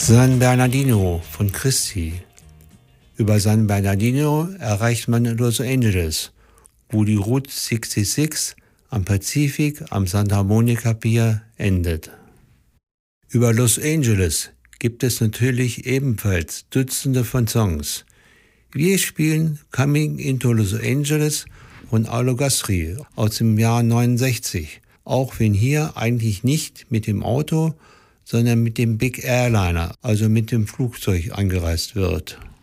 San Bernardino von Christie. Über San Bernardino erreicht man Los Angeles, wo die Route 66 am Pazifik am Santa Monica Pier endet. Über Los Angeles gibt es natürlich ebenfalls Dutzende von Songs. Wir spielen Coming into Los Angeles von Arlo Guthrie aus dem Jahr 69, auch wenn hier eigentlich nicht mit dem Auto, sondern mit dem Big Airliner, also mit dem Flugzeug angereist wird.